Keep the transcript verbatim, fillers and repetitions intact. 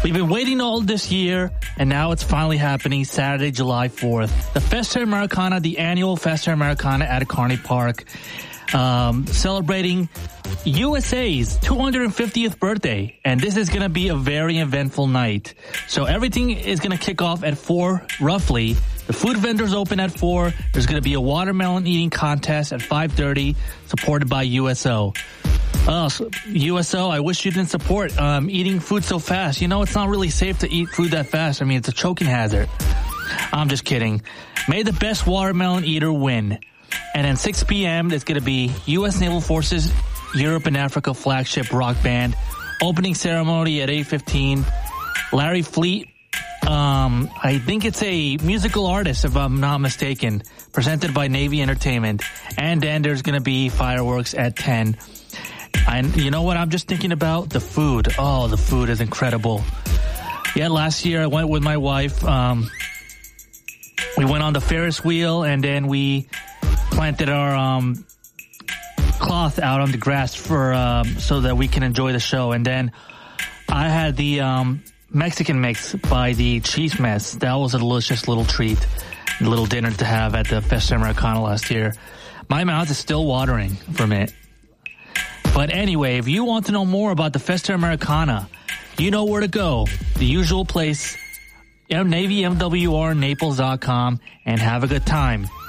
We've been waiting all this year, and now it's finally happening Saturday, July fourth. The Festa Americana, the annual Festa Americana at Carney Park, um, celebrating U S A's two hundred fiftieth birthday. And this is going to be a very eventful night. So everything is going to kick off at four, roughly. The food vendors open at four. There's going to be a watermelon eating contest at five thirty, supported by U S O. Oh, so U S O, I wish you didn't support um, eating food so fast. You know, it's not really safe to eat food that fast. I mean, it's a choking hazard. I'm just kidding. May the best watermelon eater win. And at six p.m., there's going to be U S Naval Forces Europe and Africa flagship rock band. Opening ceremony at eight fifteen. Larry Fleet, um, I think it's a musical artist, if I'm not mistaken, presented by Navy Entertainment. And then there's going to be fireworks at ten. And you know what I'm just thinking about? The food. Oh, the food is incredible. Yeah, last year I went with my wife. Um, we went on the Ferris wheel, and then we planted our um, cloth out on the grass for um, so that we can enjoy the show. And then I had the um, Mexican mix by the Cheese Mess. That was a delicious little treat, a little dinner to have at the Festa Americana last year. My mouth is still watering from it. But anyway, if you want to know more about the Festa Americana, you know where to go. The usual place, Navy M W R Naples dot com, and have a good time.